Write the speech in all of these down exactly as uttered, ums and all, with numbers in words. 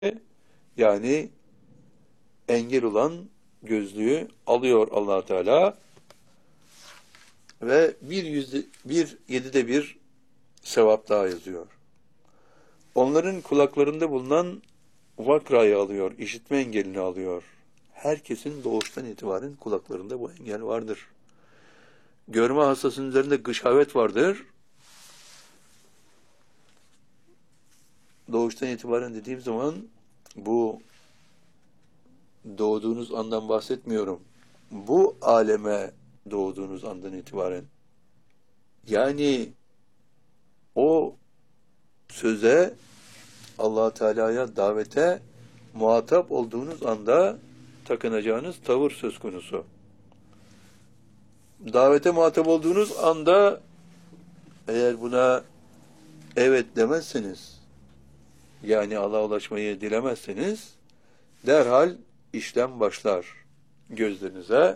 Yani engel olan gözlüğü alıyor Allah Teala ve bir yüzde bir yedide bir sevap daha yazıyor. Onların kulaklarında bulunan vakrayı alıyor, işitme engelini alıyor. Herkesin doğuştan itibaren kulaklarında bu engel vardır. Görme hastasının üzerinde gışavet vardır. Doğuştan itibaren dediğim zaman bu doğduğunuz andan bahsetmiyorum. Bu aleme doğduğunuz andan itibaren. Yani o söze, Allah Teala'ya davete muhatap olduğunuz anda takınacağınız tavır söz konusu. Davete muhatap olduğunuz anda eğer buna evet demezseniz, yani Allah'a ulaşmayı dilemezseniz, derhal işlem başlar. Gözlerinize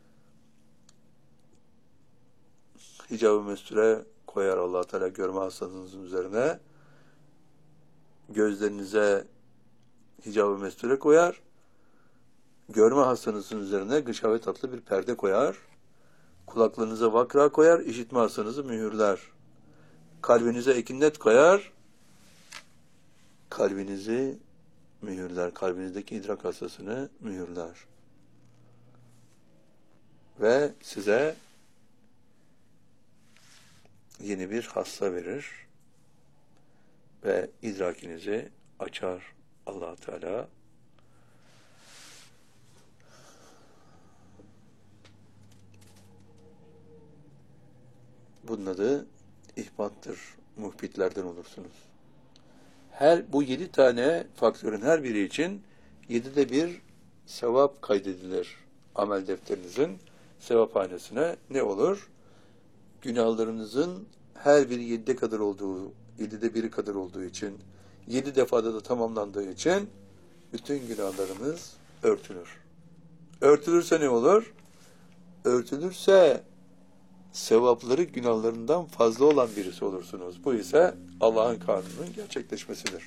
hicab-ı mesture koyar Allah Teala görme hastalığınızın üzerine. Gözlerinize hicab-ı mesture koyar. Görme hastanızın üzerine gışavet adlı bir perde koyar. Kulaklarınıza vakra koyar, işitme hastanızı mühürler. Kalbinize ekinnet koyar, kalbinizi mühürler. Kalbinizdeki idrak hastasını mühürler. Ve size yeni bir hassa verir ve idrakinizi açar Allah Teala. Bunun adı ihbattır. Muhbitlerden olursunuz. Her bu yedi tane faktörün her biri için yedide bir sevap kaydedilir. Amel defterinizin sevaphanesine ne olur? Günahlarınızın her biri yedide kadar olduğu, yedide biri kadar olduğu için, yedi defada da tamamlandığı için bütün günahlarınız örtülür. Örtülürse ne olur? Örtülürse sevapları günahlarından fazla olan birisi olursunuz. Bu ise Allah'ın kanununun gerçekleşmesidir.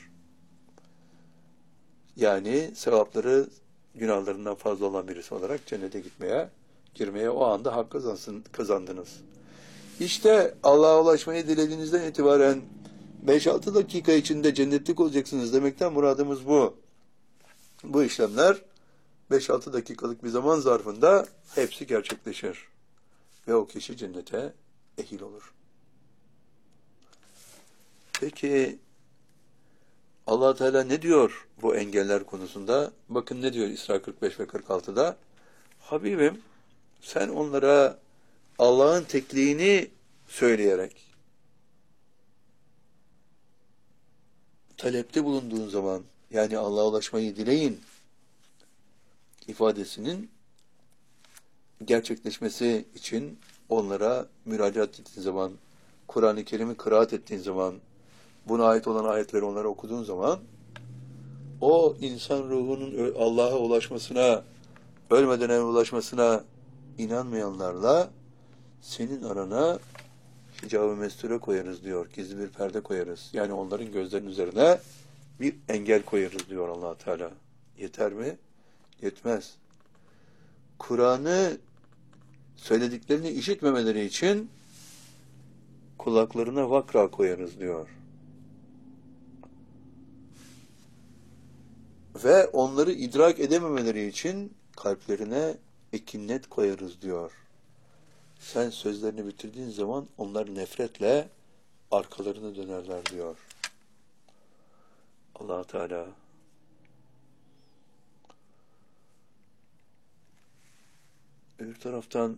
Yani sevapları günahlarından fazla olan birisi olarak cennete gitmeye, girmeye o anda hak kazansın, kazandınız. İşte Allah'a ulaşmayı dilediğinizden itibaren beş altı dakika içinde cennetlik olacaksınız demekten muradımız bu. Bu işlemler beş altı dakikalık bir zaman zarfında hepsi gerçekleşir. Ve o kişi cennete ehil olur. Peki Allah Teala ne diyor bu engeller konusunda? Bakın ne diyor İsra kırk beş ve kırk altıda? Habibim sen onlara Allah'ın tekliğini söyleyerek talepte bulunduğun zaman, yani Allah'a ulaşmayı dileyin ifadesinin gerçekleşmesi için onlara müracaat ettiğin zaman, Kur'an-ı Kerim'i kıraat ettiğin zaman, buna ait olan ayetleri onlara okuduğun zaman, o insan ruhunun Allah'a ulaşmasına, ölmeden evvel ulaşmasına inanmayanlarla senin arana hicab-ı mesture koyarız diyor. Gizli bir perde koyarız. Yani onların gözlerinin üzerine bir engel koyarız diyor Allah Teala. Yeter mi? Yetmez. Kur'an'ı söylediklerini işitmemeleri için kulaklarına vakra koyarız diyor. Ve onları idrak edememeleri için kalplerine ekinnet koyarız diyor. Sen sözlerini bitirdiğin zaman onlar nefretle arkalarına dönerler diyor. Allah Teala. Öbür taraftan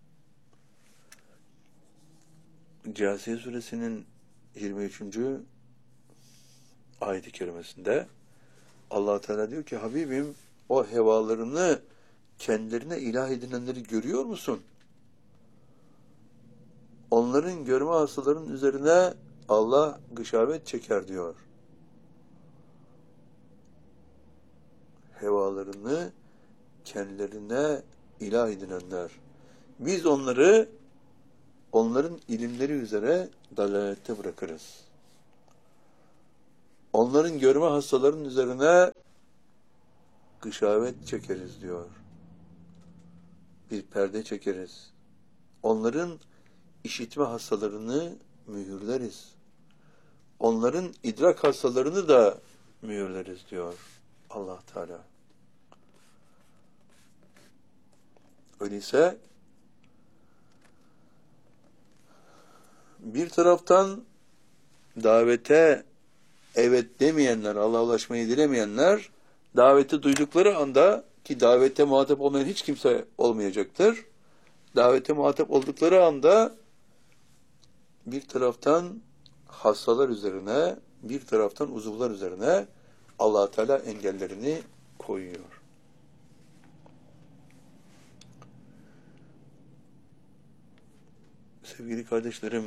Câsiye suresinin yirmi üçüncü ayet-i kerimesinde Allah Teala diyor ki Habibim o hevalarını kendilerine ilah edinenleri görüyor musun? Onların görme hastalarının üzerine Allah gışavet çeker diyor. Hevalarını kendilerine ilah edinenler. Biz onları onların ilimleri üzere dalalette bırakırız. onların görme hastalarının üzerine gışavet çekeriz diyor. Bir perde çekeriz. Onların işitme hastalarını mühürleriz. Onların idrak hastalarını da mühürleriz diyor Allah Teala. Öyleyse bir taraftan davete evet demeyenler, Allah'a ulaşmayı dilemeyenler, daveti duydukları anda, ki davete muhatap olmayan hiç kimse olmayacaktır, davete muhatap oldukları anda bir taraftan hastalar üzerine, bir taraftan uzuvlar üzerine Allah Teala engellerini koyuyor. Sevgili kardeşlerim,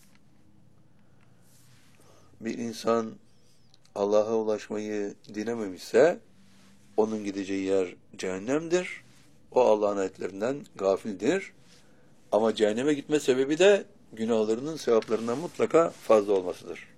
bir insan Allah'a ulaşmayı dilememişse onun gideceği yer cehennemdir. O Allah'ın ayetlerinden gafildir. Ama cehenneme gitme sebebi de günahlarının sevaplarından mutlaka fazla olmasıdır.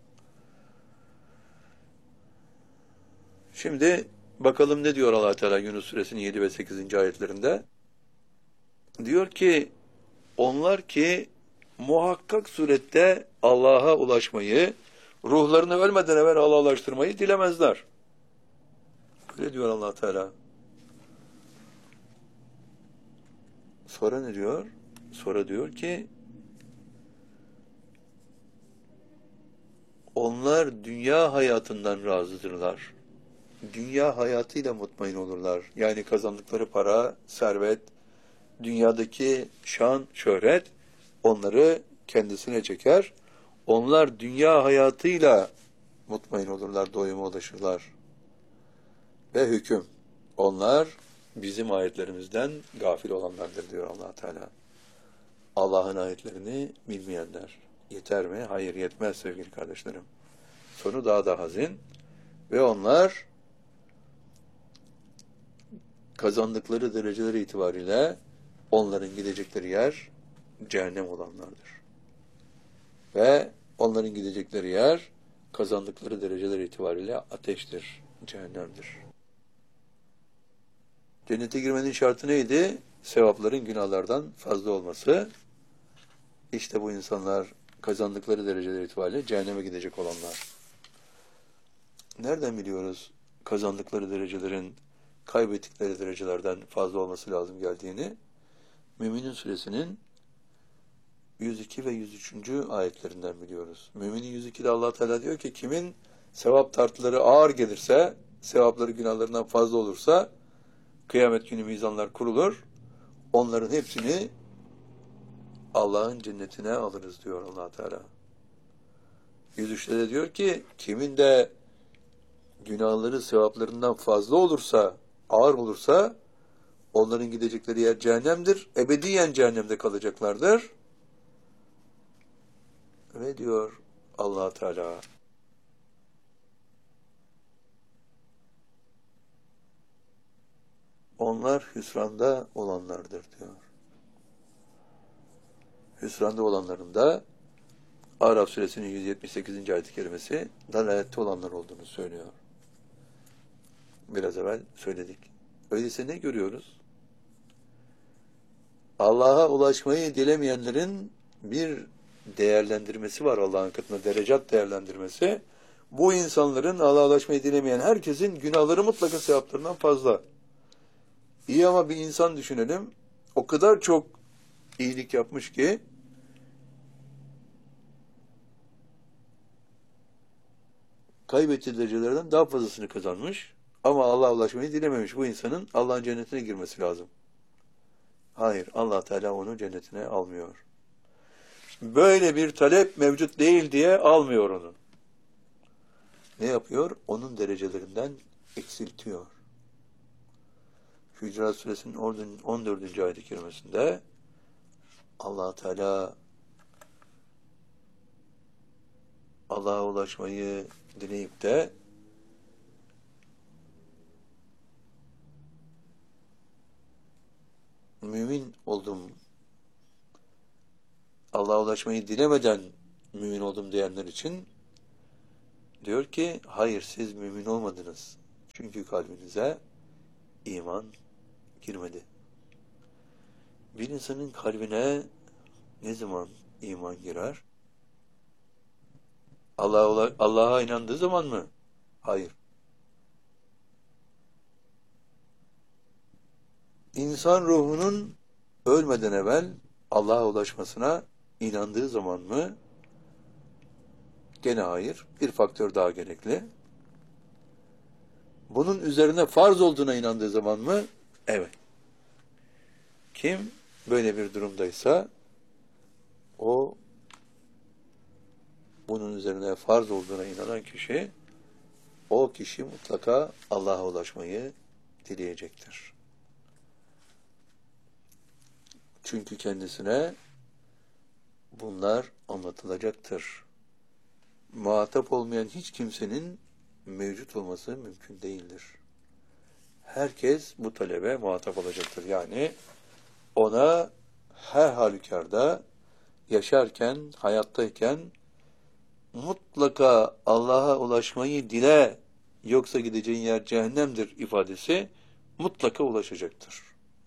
Şimdi bakalım ne diyor Allah Teala Yunus Suresinin yedi ve sekizinci ayetlerinde. Diyor ki, onlar ki muhakkak surette Allah'a ulaşmayı, ruhlarını ölmeden evvel Allah'a ulaştırmayı dilemezler. Öyle diyor Allah Teala. Sonra ne diyor? Sonra diyor ki, onlar dünya hayatından razıdırlar. Dünya hayatıyla mutmain olurlar. Yani kazandıkları para, servet, dünyadaki şan, şöhret onları kendisine çeker. Onlar dünya hayatıyla mutmain olurlar, doyuma ulaşırlar. Ve hüküm, onlar bizim ayetlerimizden gafil olanlardır diyor Allah Teala. Allah'ın ayetlerini bilmeyenler. Yeter mi? Hayır, yetmez sevgili kardeşlerim. Sonu daha da hazin. Ve onlar kazandıkları dereceleri itibariyle onların gidecekleri yer cehennem olanlardır. Ve onların gidecekleri yer kazandıkları dereceler itibariyle ateştir, cehennemdir. Cennete girmenin şartı neydi? Sevapların günahlardan fazla olması. İşte bu insanlar kazandıkları dereceler itibariyle cehenneme gidecek olanlar. Nereden biliyoruz kazandıkları derecelerin kaybettikleri derecelerden fazla olması lazım geldiğini? Müminun Suresinin yüz iki ve yüz üçüncü ayetlerinden biliyoruz. Müminin yüz ikide Allah Teala diyor ki, kimin sevap tartıları ağır gelirse, sevapları günahlarından fazla olursa, kıyamet günü mizanlar kurulur, onların hepsini Allah'ın cennetine alırız diyor Allah Teala. yüz üçte de diyor ki, kimin de günahları sevaplarından fazla olursa, ağır olursa, onların gidecekleri yer cehennemdir. Ebediyen cehennemde kalacaklardır. Ve diyor Allah Teala, onlar hüsranda olanlardır diyor. Hüsranda olanların da Araf Suresinin yüz yetmiş sekizinci ayet-i kerimesi dalalette olanlar olduğunu söylüyor. Biraz evvel söyledik. Öyleyse ne görüyoruz? Allah'a ulaşmayı dilemeyenlerin bir değerlendirmesi var Allah'ın katında, derecat değerlendirmesi. Bu insanların, Allah'a ulaşmayı dilemeyen herkesin günahları mutlaka sevaplarından fazla. İyi ama bir insan düşünelim, o kadar çok iyilik yapmış ki, kaybettiği derecelerden daha fazlasını kazanmış ama Allah'a ulaşmayı dilememiş. Bu insanın Allah'ın cennetine girmesi lazım. Hayır, Allah Teala onu cennetine almıyor. Böyle bir talep mevcut değil diye almıyor onu. Ne yapıyor? Onun derecelerinden eksiltiyor. Hücurat Suresinin on dördüncü ayet-i kerimesinde Allah Teala Allah'a ulaşmayı dileyip de mümin oldum, Allah'a ulaşmayı dilemeden mümin oldum diyenler için Diyor ki, hayır siz mümin olmadınız. Çünkü kalbinize iman girmedi. Bir insanın kalbine ne zaman iman girer? Allah'a Allah'a inandığı zaman mı? Hayır. İnsan ruhunun ölmeden evvel Allah'a ulaşmasına inandığı zaman mı? Gene hayır. Bir faktör daha gerekli. Bunun üzerine farz olduğuna inandığı zaman mı? Evet. Kim böyle bir durumdaysa o bunun üzerine farz olduğuna inanan kişi o kişi mutlaka Allah'a ulaşmayı dileyecektir. Çünkü kendisine bunlar anlatılacaktır. Muhatap olmayan hiç kimsenin mevcut olması mümkün değildir. Herkes bu talebe muhatap olacaktır. Yani ona her halükarda yaşarken, hayattayken mutlaka Allah'a ulaşmayı dile, yoksa gideceğin yer cehennemdir ifadesi mutlaka ulaşacaktır.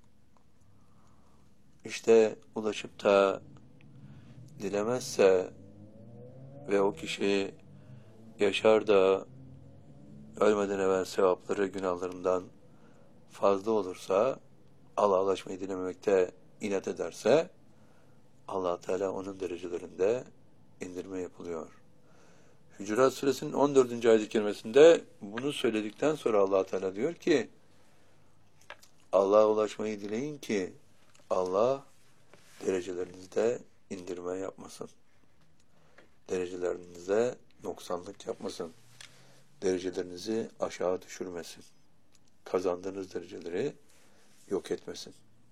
İşte ulaşıp da dilemezse ve o kişi yaşar da ölmeden evvel sevapları günahlarından fazla olursa, Allah'a ulaşmayı dilememekte inat ederse, Allah Teala onun derecelerinde indirme yapılıyor. Hücurat Suresinin on dördüncü ayet-i kerimesinde bunu söyledikten sonra Allah Teala diyor ki, Allah'a ulaşmayı dileyin ki Allah derecelerinizde indirme yapmasın. Derecelerinize noksanlık yapmasın. Derecelerinizi aşağı düşürmesin. Kazandığınız dereceleri yok etmesin.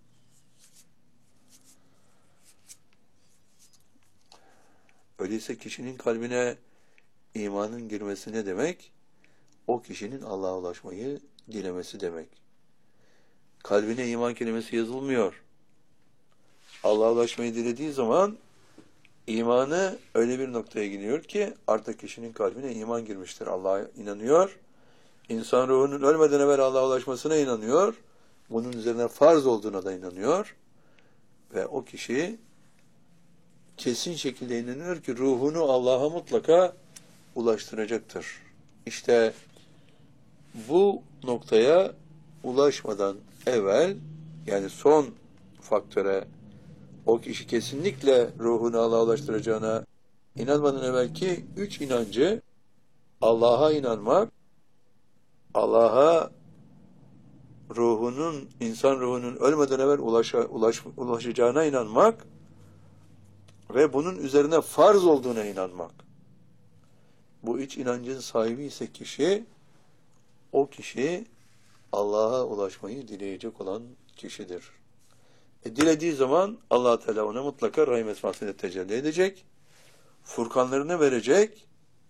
Öyleyse kişinin kalbine imanın girmesi ne demek? O kişinin Allah'a ulaşmayı dilemesi demek. Kalbine iman kelimesi yazılmıyor. Allah'a ulaşmayı dilediği zaman imanı öyle bir noktaya gidiyor ki artık kişinin kalbine iman girmiştir. Allah'a inanıyor. İnsan ruhunun ölmeden evvel Allah'a ulaşmasına inanıyor. Bunun üzerine farz olduğuna da inanıyor. Ve o kişi kesin şekilde inanıyor ki ruhunu Allah'a mutlaka ulaştıracaktır. İşte bu noktaya ulaşmadan evvel, yani son faktöre, o kişi kesinlikle ruhunu Allah'a ulaştıracağına inanmadan evvelki üç inancı, Allah'a inanmak, Allah'a ruhunun, insan ruhunun ölmeden evvel ulaşa, ulaş, ulaşacağına inanmak ve bunun üzerine farz olduğuna inanmak. Bu üç inancın sahibi ise kişi, o kişi Allah'a ulaşmayı dileyecek olan kişidir. E, dilediği zaman Allah Teala ona mutlaka rahim esmasıyla tecelli edecek, furkanlarını verecek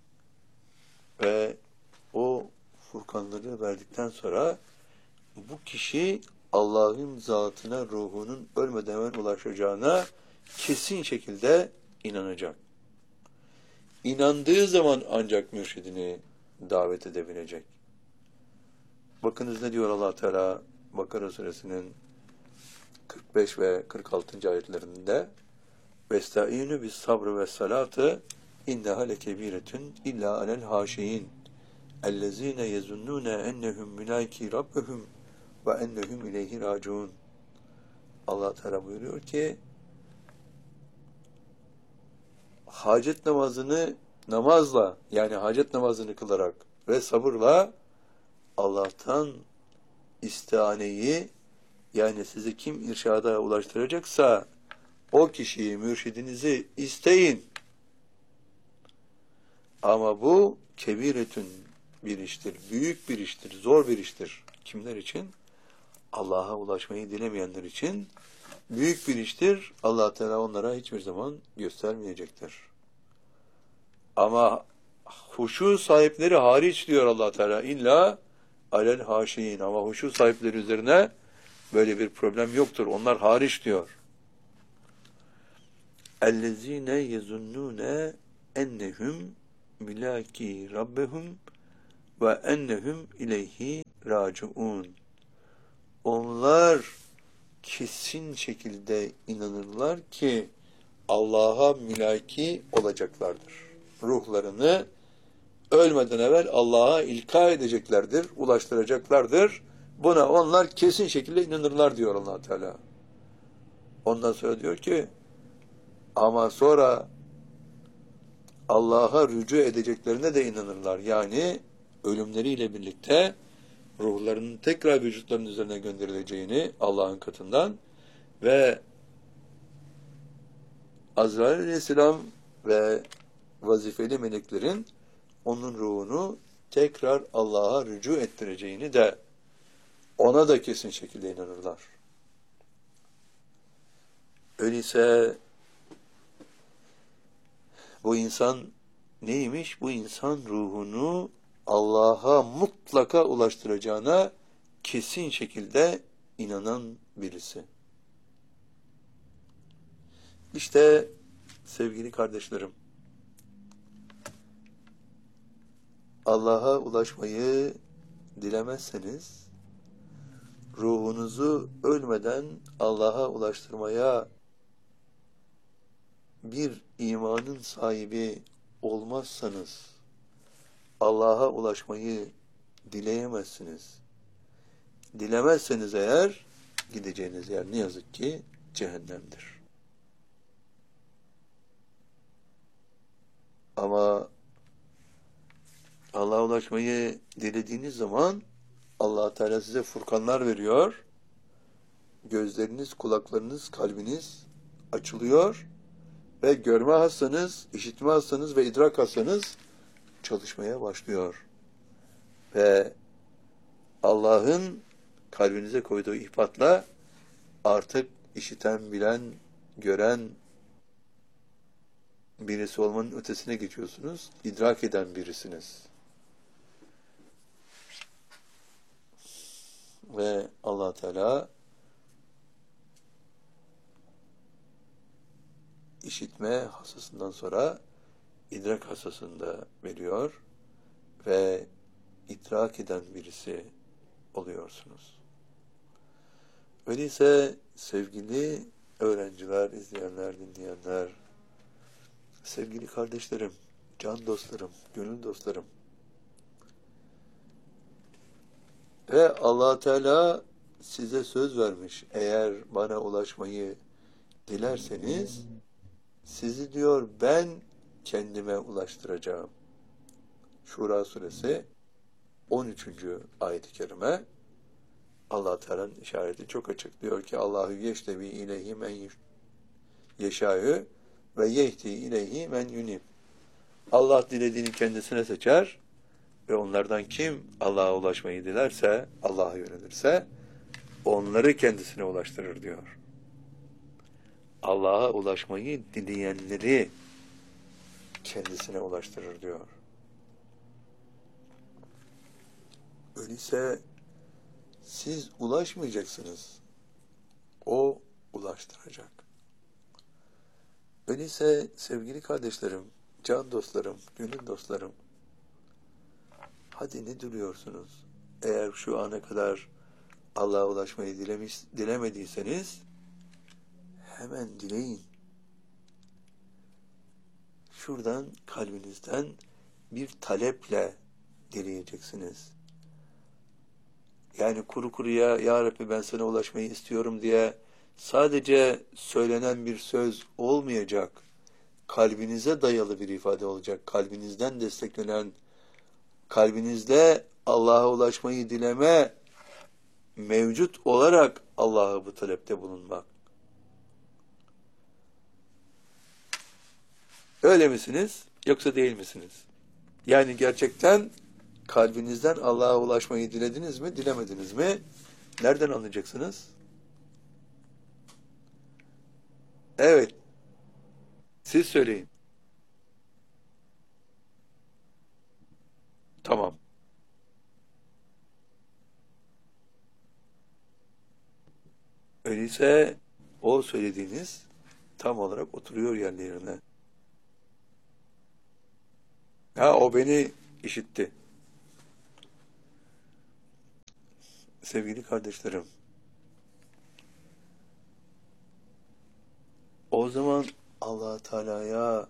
ve o furkanları verdikten sonra bu kişi Allah'ın zatına, ruhunun ölmeden evvel ulaşacağına kesin şekilde inanacak. İnandığı zaman ancak mürşidini davet edebilecek. Bakınız ne diyor Allah Teala Bakara Suresinin kırk beş ve kırk altıncı ayetlerinde: "Vestaînü bis sabrı ve salatı inneha lekebiretun illa alel haşiyin ellezîne yezunnûne ennehum mülâki rabbehum ve ennehum ileyhi râciûn." Allah Teala buyuruyor ki, hacet namazını namazla, yani hacet namazını kılarak ve sabırla Allah'tan istihaneyi, yani sizi kim irşada ulaştıracaksa o kişiyi, mürşidinizi isteyin. Ama bu kebiretün bir iştir, büyük bir iştir, zor bir iştir. Kimler için? Allah'a ulaşmayı dilemeyenler için büyük bir iştir. Allah Teala onlara hiçbir zaman göstermeyecektir. Ama huşu sahipleri hariç diyor Allah Teala, illa alel haşiyin, ama huşu sahipleri üzerine böyle bir problem yoktur. Onlar hariç diyor. Ellezine yezunnune ennehum milaki rabbehum ve ennehum ileyhi raciun. Onlar kesin şekilde inanırlar ki Allah'a mülaki olacaklardır. Ruhlarını ölmeden evvel Allah'a ilka edeceklerdir, ulaştıracaklardır. Buna onlar kesin şekilde inanırlar diyor Allah Teala. Ondan sonra diyor ki ama sonra Allah'a rücu edeceklerine de inanırlar. Yani ölümleriyle birlikte ruhlarının tekrar vücutlarının üzerine gönderileceğini Allah'ın katından ve Azrail Aleyhisselam ve vazifeli meleklerin onun ruhunu tekrar Allah'a rücu ettireceğini de ona da kesin şekilde inanırlar. Öyleyse bu insan neymiş? Bu insan ruhunu Allah'a mutlaka ulaştıracağına kesin şekilde inanan birisi. İşte sevgili kardeşlerim, Allah'a ulaşmayı dilemezseniz, ruhunuzu ölmeden Allah'a ulaştırmaya bir imanın sahibi olmazsanız, Allah'a ulaşmayı dileyemezsiniz. Dilemezseniz eğer, gideceğiniz yer ne yazık ki cehennemdir. Ama Allah'a ulaşmayı dilediğiniz zaman Allah Teala size furkanlar veriyor. Gözleriniz, kulaklarınız, kalbiniz açılıyor ve görme hassanız, işitme hassanız ve idrak hassanız çalışmaya başlıyor. Ve Allah'ın kalbinize koyduğu ihbatla artık işiten, bilen, gören birisi olmanın ötesine geçiyorsunuz. İdrak eden birisiniz. Ve Allah Teala işitme hassasından sonra idrak hassasını da veriyor ve idrak eden birisi oluyorsunuz. Öyleyse sevgili öğrenciler, izleyenler, dinleyenler, sevgili kardeşlerim, can dostlarım, gönül dostlarım, ve Allah Teala size söz vermiş. Eğer bana ulaşmayı dilerseniz sizi diyor ben kendime ulaştıracağım. Şura suresi on üçüncü ayet-i kerime. Allah Teala'nın işareti çok açık. Diyor ki Allahu yeştebi ileyhi men yeşâ'ü ve yehdi ileyhi men yunib. Allah dilediğini kendisine seçer ve onlardan kim Allah'a ulaşmayı dilerse, Allah'a yönelirse onları kendisine ulaştırır diyor. Allah'a ulaşmayı dileyenleri kendisine ulaştırır diyor. Öyleyse siz ulaşmayacaksınız. O ulaştıracak. Öyleyse sevgili kardeşlerim, can dostlarım, gönül dostlarım, hadi ne duruyorsunuz? Eğer şu ana kadar Allah'a ulaşmayı dilemiş, dilemediyseniz hemen dileyin. Şuradan kalbinizden bir taleple dileyeceksiniz. Yani kuru kuruya ya Rabbi ben sana ulaşmayı istiyorum diye sadece söylenen bir söz olmayacak. Kalbinize dayalı bir ifade olacak. Kalbinizden desteklenen, kalbinizde Allah'a ulaşmayı dileme mevcut olarak Allah'a bu talepte bulunmak. Öyle misiniz yoksa değil misiniz? Yani gerçekten kalbinizden Allah'a ulaşmayı dilediniz mi, dilemediniz mi? Nereden anlayacaksınız? Evet. Siz söyleyin. Tamam. Öyleyse o söylediğiniz tam olarak oturuyor yerli yerine. Ha, o beni işitti. Sevgili kardeşlerim, o zaman Allah Teala'ya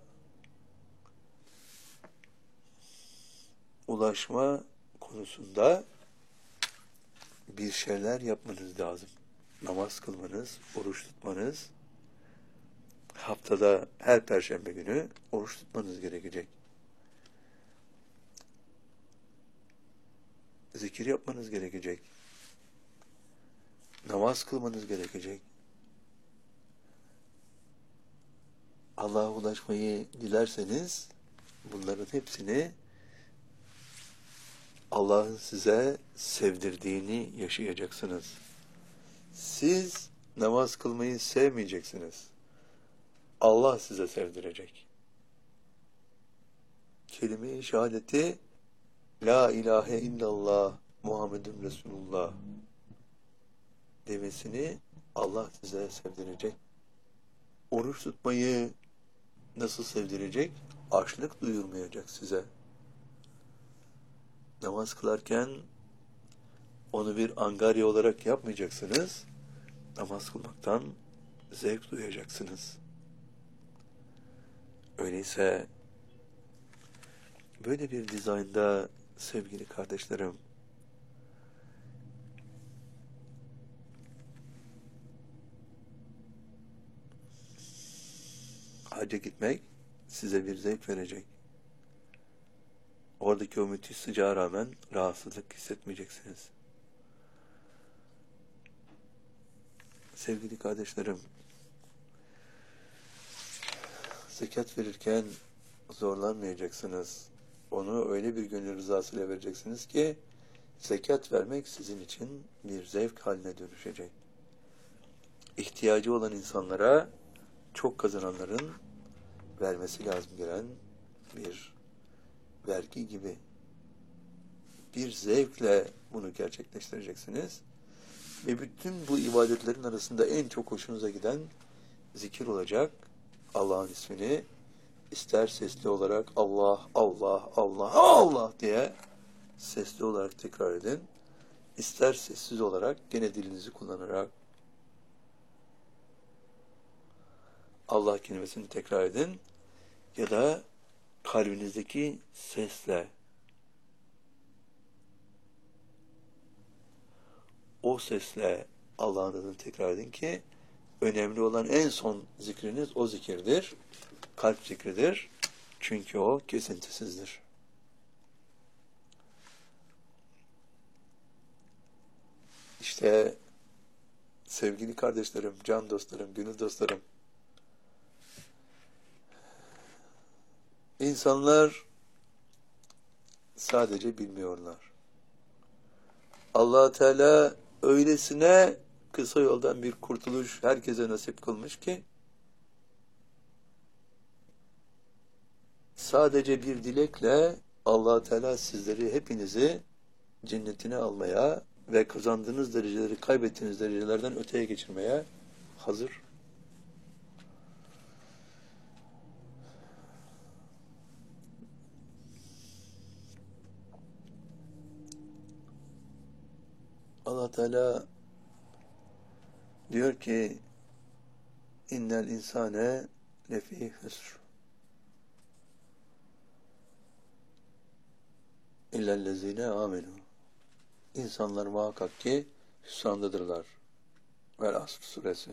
ulaşma konusunda bir şeyler yapmanız lazım. Namaz kılmanız, oruç tutmanız, haftada her perşembe günü oruç tutmanız gerekecek. Zikir yapmanız gerekecek. Namaz kılmanız gerekecek. Allah'a ulaşmayı dilerseniz bunların hepsini Allah'ın size sevdirdiğini yaşayacaksınız. Siz namaz kılmayı sevmeyeceksiniz. Allah size sevdirecek. Kelime-i şehadeti La ilahe illallah Muhammedun Resulullah demesini Allah size sevdirecek. Oruç tutmayı nasıl sevdirecek? Açlık duyurmayacak size. Namaz kılarken onu bir angarya olarak yapmayacaksınız. Namaz kılmaktan zevk duyacaksınız. Öyleyse böyle bir dizaynda sevgili kardeşlerim, hacca gitmek size bir zevk verecek. Oradaki o müthiş sıcağa rağmen rahatsızlık hissetmeyeceksiniz. Sevgili kardeşlerim, zekat verirken zorlanmayacaksınız. Onu öyle bir gönül rızasıyla vereceksiniz ki zekat vermek sizin için bir zevk haline dönüşecek. İhtiyacı olan insanlara çok kazananların vermesi lazım gelen bir vergi gibi bir zevkle bunu gerçekleştireceksiniz. Ve bütün bu ibadetlerin arasında en çok hoşunuza giden zikir olacak. Allah'ın ismini ister sesli olarak Allah, Allah, Allah, Allah diye sesli olarak tekrar edin. İster sessiz olarak gene dilinizi kullanarak Allah kelimesini tekrar edin. Ya da kalbinizdeki sesle o sesle Allah'ın adını tekrar edin ki önemli olan en son zikriniz o zikirdir. Kalp zikridir. Çünkü o kesintisizdir. İşte sevgili kardeşlerim, can dostlarım, gönül dostlarım, İnsanlar sadece bilmiyorlar. Allah Teala öylesine kısa yoldan bir kurtuluş herkese nasip kılmış ki sadece bir dilekle Allah Teala sizleri hepinizi cennetine almaya ve kazandığınız dereceleri kaybettiğiniz derecelerden öteye geçirmeye hazır. Allah Teala diyor ki innel insane lefî hüsr illellezîne âmenû. İnsanlar muhakkak ki hüsrandadırlar. Vel Asr suresi.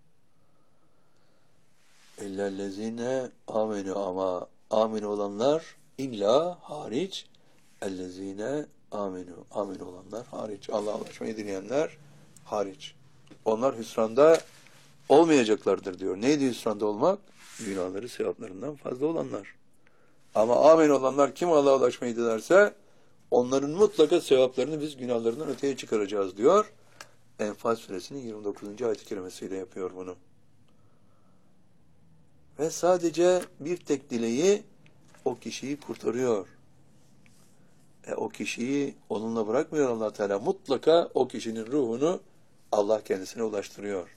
İllellezîne âmenû, ama amin olanlar illa hariç ellezîne âmenû. Amin olanlar hariç. Allah'a ulaşmayı dileyenler hariç. Onlar hüsranda olmayacaklardır diyor. Neydi hüsranda olmak? Günahları sevaplarından fazla olanlar. Ama amin olanlar kim Allah'a ulaşmayı dilerse onların mutlaka sevaplarını biz günahlarından öteye çıkaracağız diyor. Enfal suresinin yirmi dokuzuncu ayet-i kerimesiyle yapıyor bunu. Ve sadece bir tek dileği o kişiyi kurtarıyor. E, o kişiyi onunla bırakmıyor Allah Teala. Mutlaka o kişinin ruhunu Allah kendisine ulaştırıyor.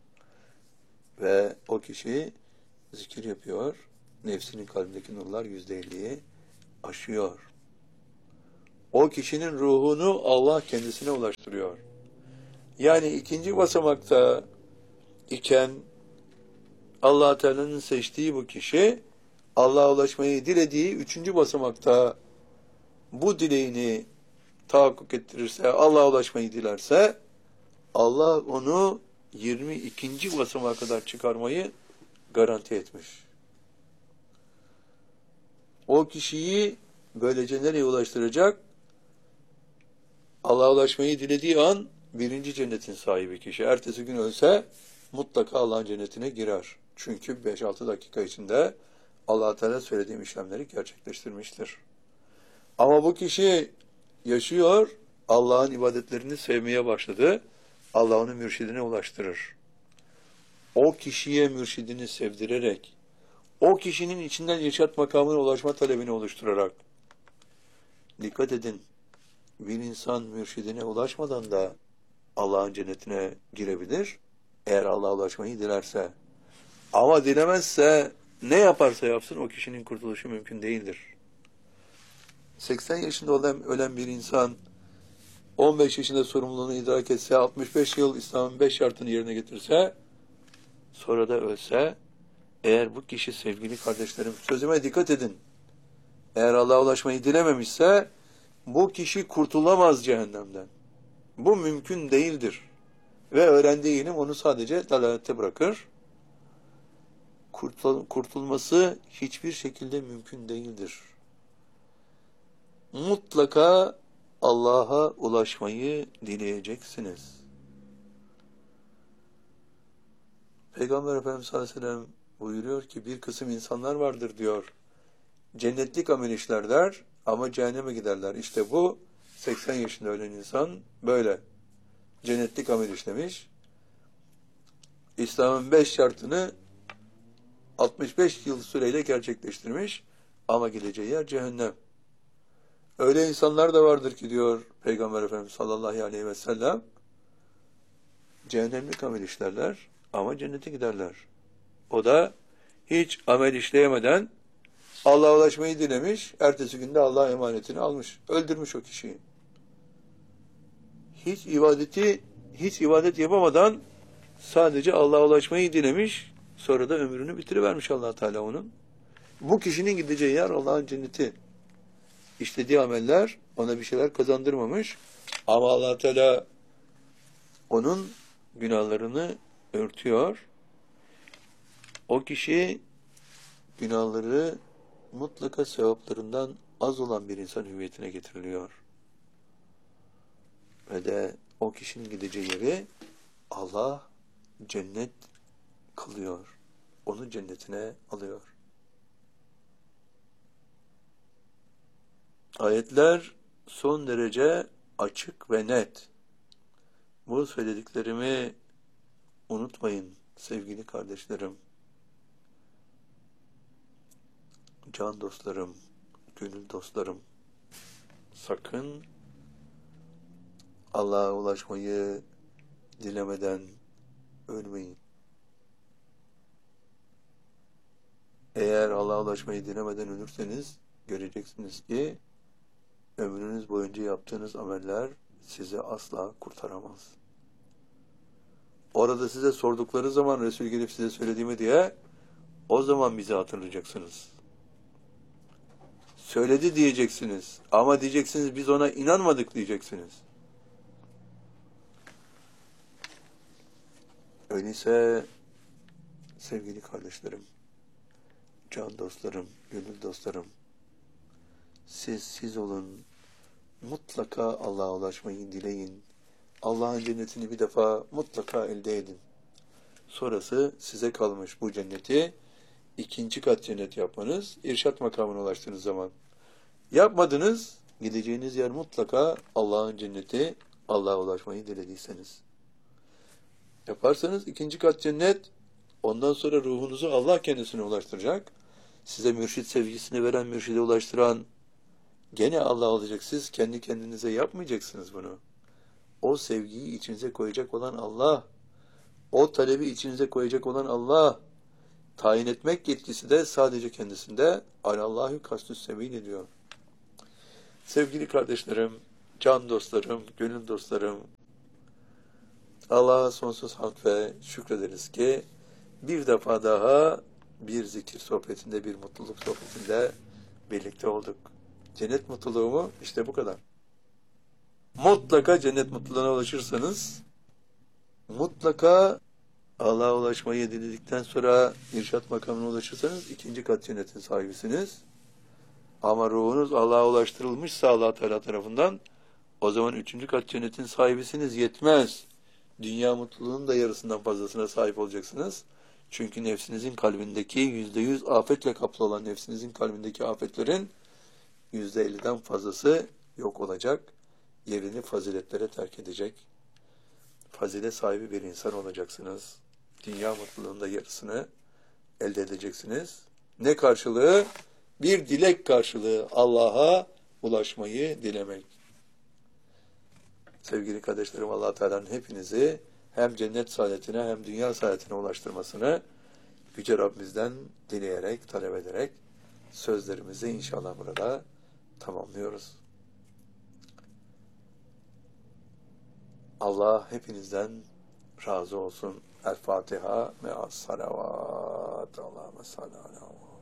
Ve o kişi zikir yapıyor. Nefsinin kalbindeki nurlar yüzde elliyi aşıyor. O kişinin ruhunu Allah kendisine ulaştırıyor. Yani ikinci basamakta iken Allah Teala'nın seçtiği bu kişi Allah'a ulaşmayı dilediği üçüncü basamakta bu dileğini tahakkuk ettirirse, Allah'a ulaşmayı dilerse Allah onu yirmi ikinci basamağa kadar çıkarmayı garanti etmiş. O kişiyi böylece nereye ulaştıracak? Allah'a ulaşmayı dilediği an birinci cennetin sahibi kişi. Ertesi gün ölse mutlaka Allah'ın cennetine girer. Çünkü beş altı dakika içinde Allah Teala söylediğim işlemleri gerçekleştirmiştir. Ama bu kişi yaşıyor, Allah'ın ibadetlerini sevmeye başladı. Allah onu mürşidine ulaştırır. O kişiye mürşidini sevdirerek, o kişinin içinden irşat makamına ulaşma talebini oluşturarak, dikkat edin, bir insan mürşidine ulaşmadan da Allah'ın cennetine girebilir, eğer Allah'a ulaşmayı dilerse. Ama dilemezse, ne yaparsa yapsın o kişinin kurtuluşu mümkün değildir. seksen yaşında olan, ölen bir insan, on beş yaşında sorumluluğunu idrak etse, altmış beş yıl İslam'ın beş şartını yerine getirse, sonra da ölse, eğer bu kişi sevgili kardeşlerim, sözüme dikkat edin, eğer Allah'a ulaşmayı dilememişse, bu kişi kurtulamaz cehennemden. Bu mümkün değildir. Ve öğrendiği ilim onu sadece dalalette bırakır. Kurtul kurtulması hiçbir şekilde mümkün değildir. Mutlaka Allah'a ulaşmayı dileyeceksiniz. Peygamber Efendimiz sallallahu aleyhi ve sellem buyuruyor ki bir kısım insanlar vardır diyor. Cennetlik amel işlerler ama cehenneme giderler. İşte bu seksen yaşında ölen insan böyle. Cennetlik amel işlemiş. İslam'ın beş şartını altmış beş yıl süreyle gerçekleştirmiş ama gideceği yer cehennem. Öyle insanlar da vardır ki diyor Peygamber Efendimiz sallallahu aleyhi ve sellem cehennemlik amel işlerler ama cennete giderler. O da hiç amel işleyemeden Allah'a ulaşmayı dilemiş, ertesi günde Allah'a emanetini almış, öldürmüş o kişiyi. Hiç ibadeti, hiç ibadet yapamadan sadece Allah'a ulaşmayı dilemiş, sonra da ömrünü bitirivermiş Allah Teala onun. Bu kişinin gideceği yer Allah'ın cenneti. İşlediği ameller ona bir şeyler kazandırmamış ama Allah Teala onun günahlarını örtüyor. O kişi günahları mutlaka sevaplarından az olan bir insan hüviyetine getiriliyor. Ve de o kişinin gideceği yeri Allah cennet kılıyor. Onu cennetine alıyor. Ayetler son derece açık ve net. Bu söylediklerimi unutmayın sevgili kardeşlerim, can dostlarım, gönül dostlarım. Sakın Allah'a ulaşmayı dilemeden ölmeyin. Eğer Allah'a ulaşmayı dilemeden ölürseniz göreceksiniz ki ömrünüz boyunca yaptığınız ameller sizi asla kurtaramaz. Orada size sordukları zaman Resul gelip size söylediğimi diye o zaman bizi hatırlayacaksınız. Söyledi diyeceksiniz ama diyeceksiniz biz ona inanmadık diyeceksiniz. Öyleyse sevgili kardeşlerim, can dostlarım, gönül dostlarım, siz siz olun, mutlaka Allah'a ulaşmayı dileyin. Allah'ın cennetini bir defa mutlaka elde edin. Sonrası size kalmış bu cenneti ikinci kat cennet yapmanız, irşat makamına ulaştığınız zaman. Yapmadınız, gideceğiniz yer mutlaka Allah'ın cenneti, Allah'a ulaşmayı dilediyseniz. Yaparsanız ikinci kat cennet, ondan sonra ruhunuzu Allah kendisine ulaştıracak. Size mürşit sevgisini veren, mürşide ulaştıran gene Allah olacak. Siz kendi kendinize yapmayacaksınız bunu. O sevgiyi içinize koyacak olan Allah, o talebi içinize koyacak olan Allah, tayin etmek yetkisi de sadece kendisinde. Alallahü kastüs sebil ediyor. Sevgili kardeşlerim, can dostlarım, gönül dostlarım, Allah'a sonsuz hamd ve şükrederiz ki bir defa daha bir zikir sohbetinde, bir mutluluk sohbetinde birlikte olduk. Cennet mutluluğu mu? İşte bu kadar. Mutlaka cennet mutluluğuna ulaşırsanız, mutlaka Allah'a ulaşmayı diledikten sonra irşat makamına ulaşırsanız ikinci kat cennetin sahibisiniz. Ama ruhunuz Allah'a ulaştırılmışsa Allah Teala tarafından, o zaman üçüncü kat cennetin sahibisiniz, yetmez. Dünya mutluluğunun da yarısından fazlasına sahip olacaksınız. Çünkü nefsinizin kalbindeki yüzde yüz afetle kaplı olan nefsinizin kalbindeki afetlerin yüzde elliden fazlası yok olacak. Yerini faziletlere terk edecek. Fazilet sahibi bir insan olacaksınız. Dünya mutluluğunun da yarısını elde edeceksiniz. Ne karşılığı? Bir dilek karşılığı, Allah'a ulaşmayı dilemek. Sevgili kardeşlerim, Allah Teala'nın hepinizi hem cennet saadetine hem dünya saadetine ulaştırmasını Yüce Rabbimizden dileyerek, talep ederek sözlerimizi inşallah burada tamamlıyoruz. Allah hepinizden razı olsun. El Fatiha me'as salavat. Allahümme salli ala